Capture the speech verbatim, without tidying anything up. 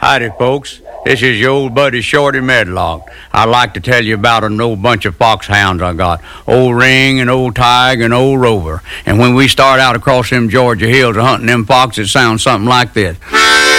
Howdy, folks. This is your old buddy Shorty Medlock. I'd like to tell you about an old bunch of foxhounds I got. Old Ring and Old Tig and Old Rover. And when we start out across them Georgia hills a hunting them foxes, it sounds something like this.